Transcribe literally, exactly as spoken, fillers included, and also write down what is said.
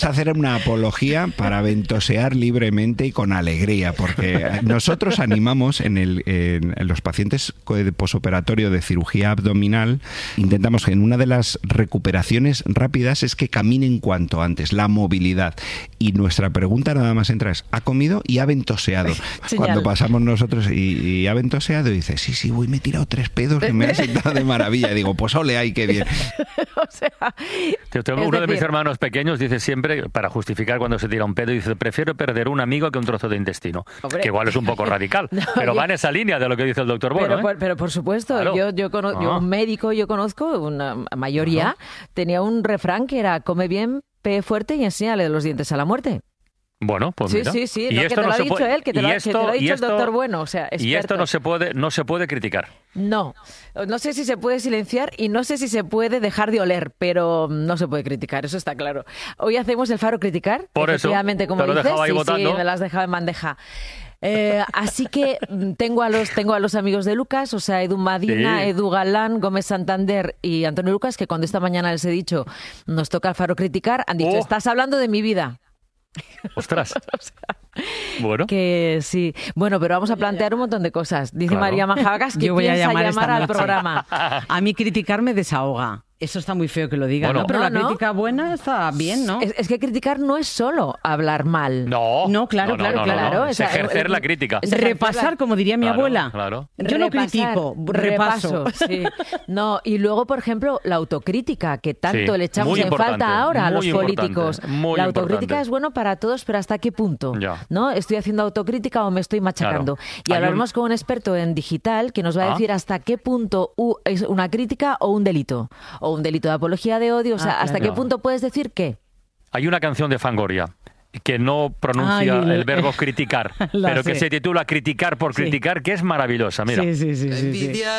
hacer una apología para ventosear libremente y con alegría, porque nosotros animamos en, el, en, en los pacientes de posoperatorio de cirugía abdominal, intentamos que en una de las recuperaciones rápidas es que caminen cuanto antes, la movilidad. Y nuestra pregunta nada más entra es, ¿ha comido y ha ventoseado? Cuando pasamos nosotros y, y ha ventoseado y dice, sí, sí, voy, me he tirado tres pedos y me han sentado de maravilla. Y digo, pues ole, ay, qué bien. O sea, Tengo uno decir... de mis hermanos pequeños dice siempre, para justificar cuando se tira un pedo, dice, prefiero perder un amigo que un trozo de intestino. Hombre. Que igual es un poco radical, no, pero yo... va en esa línea de lo que dice el doctor Bono. Pero, ¿eh? por, pero por supuesto, claro. yo, yo, cono- ah. yo un médico, yo conozco, una mayoría, ah. tenía un refrán que era, come bien, pe fuerte y enséñale los dientes a la muerte. Bueno, pues sí, mira. Sí, sí, y no, esto que te no lo ha se dicho puede... él, que te, lo, esto, que te lo ha dicho esto, el doctor Bueno, o sea, experto. Y esto no se puede, no se puede criticar. No, no sé si se puede silenciar y no sé si se puede dejar de oler, pero no se puede criticar, eso está claro. Hoy hacemos el Faro Criticar, por efectivamente, eso, como te lo dices, dejaba ahí sí, votando. sí, me las dejaba en bandeja. Eh, así que tengo a los tengo a los amigos de Lucas, o sea, Edu Madina, sí. Edu Galán, Gómez Santander y Antonio Lucas, que cuando esta mañana les he dicho nos toca el Faro Criticar, han dicho, oh. estás hablando de mi vida. Ostras. O sea, bueno. Que sí. Bueno, pero vamos a plantear un montón de cosas. Dice claro. María Majabacas que Yo voy piensa a llamar, llamar al programa. A mí criticar me desahoga. Eso está muy feo que lo digan, bueno, ¿no? Pero no, la no. crítica buena está bien, ¿no? Es, es que criticar no es solo hablar mal. No, no claro, no, claro, no, claro. No, no. O sea, es ejercer el, la crítica. Es repasar, como diría mi claro, abuela. Claro. Yo no Repasar, critico, repaso. repaso sí. No, y luego, por ejemplo, la autocrítica, que tanto sí, le echamos en falta ahora a los políticos. Muy la autocrítica importante. Es bueno para todos, pero ¿hasta qué punto? Ya. ¿No? ¿Estoy haciendo autocrítica o me estoy machacando? Claro. Y Hay hablaremos un... con un experto en digital que nos va a decir ah. hasta qué punto es una crítica o un delito. O un delito de apología de odio, o sea, ah, ¿hasta claro. qué punto puedes decir qué? Hay una canción de Fangoria que no pronuncia Ay, el, el verbo criticar, pero sé. que se titula Criticar por criticar, sí. que es maravillosa, mira. Sí, sí, sí, sí, sí.